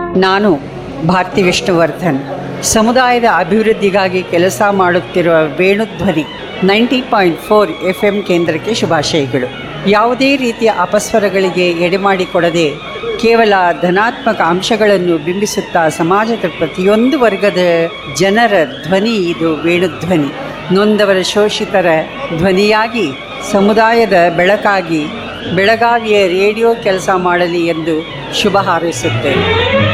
ನಾನು ಭಾರತಿ ವಿಷ್ಣುವರ್ಧನ್, ಸಮುದಾಯದ ಅಭಿವೃದ್ಧಿಗಾಗಿ ಕೆಲಸ ಮಾಡುತ್ತಿರುವ ವೇಣುಧ್ವನಿ 90.4 FM ಕೇಂದ್ರಕ್ಕೆ ಶುಭಾಶಯಗಳು. ಯಾವುದೇ ರೀತಿಯ ಅಪಸ್ವರಗಳಿಗೆ ಎಡೆಮಾಡಿಕೊಡದೆ ಕೇವಲ ಧನಾತ್ಮಕ ಅಂಶಗಳನ್ನು ಬಿಂಬಿಸುತ್ತಾ ಸಮಾಜದ ಪ್ರತಿಯೊಂದು ವರ್ಗದ ಜನರ ಧ್ವನಿ ಇದು ವೇಣುಧ್ವನಿ. ನೊಂದವರ ಶೋಷಿತರ ಧ್ವನಿಯಾಗಿ ಸಮುದಾಯದ ಬೆಳಕಾಗಿ ಬೆಳಗಾವಿಯ ರೇಡಿಯೋ ಕೆಲಸ ಮಾಡಲಿ ಎಂದು ಶುಭ ಹಾರೈಸುತ್ತೇನೆ.